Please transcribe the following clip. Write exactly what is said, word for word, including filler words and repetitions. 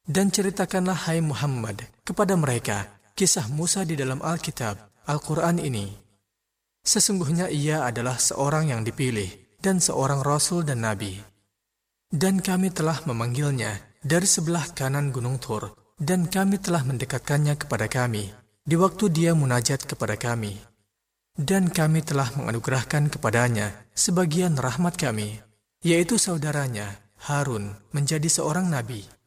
Dan ceritakanlah hai Muhammad kepada mereka kisah Musa di dalam Alkitab, Al-Quran ini. Sesungguhnya ia adalah seorang yang dipilih dan seorang Rasul dan Nabi. Dan kami telah memanggilnya dari sebelah kanan Gunung Tur, dan kami telah mendekatkannya kepada kami di waktu dia munajat kepada kami. Dan kami telah menganugerahkan kepadanya sebagian rahmat kami, yaitu saudaranya Harun menjadi seorang nabi.